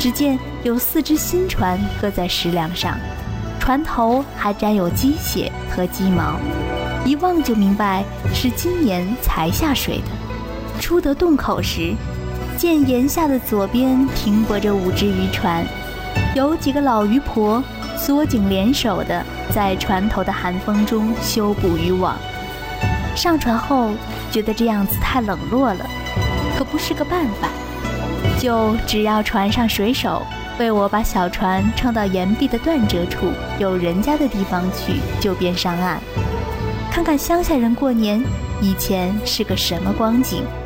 只见有4只新船搁在石梁上，船头还沾有鸡血和鸡毛，一望就明白是今年才下水的。出得洞口时，见檐下的左边停泊着5只渔船，有几个老渔婆缩颈联手的在船头的寒风中修补渔网。上船后觉得这样子太冷落了，可不是个办法，就只要船上水手为我把小船撑到岩壁的断折处有人家的地方去，就便上岸，看看乡下人过年以前是个什么光景。